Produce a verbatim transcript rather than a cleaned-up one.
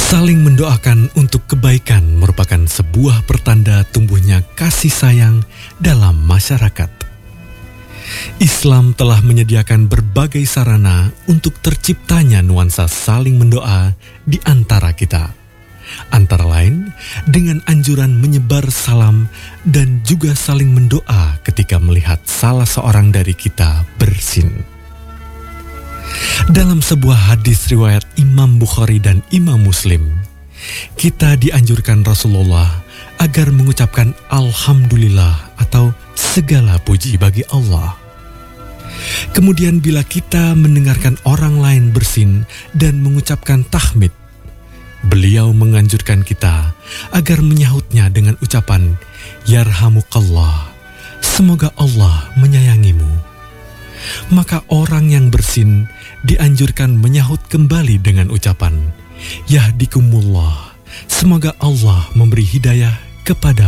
Saling mendoakan untuk kebaikan merupakan sebuah pertanda tumbuhnya kasih sayang dalam masyarakat. Islam telah menyediakan berbagai sarana untuk terciptanya nuansa saling mendoa di antara kita. Antara lain dengan anjuran menyebar salam dan juga saling mendoa ketika melihat salah seorang dari kita bersin. Dalam sebuah hadis riwayat Imam Bukhari dan Imam Muslim, kita dianjurkan Rasulullah agar mengucapkan Alhamdulillah atau segala puji bagi Allah. Kemudian bila kita mendengarkan orang lain bersin dan mengucapkan tahmid, beliau menganjurkan kita agar menyahutnya dengan ucapan Yarhamukallah, semoga Allah menyayangimu. Maka orang yang bersin dianjurkan menyahut kembali dengan ucapan Yahdikumullah, semoga Allah memberi hidayah kepada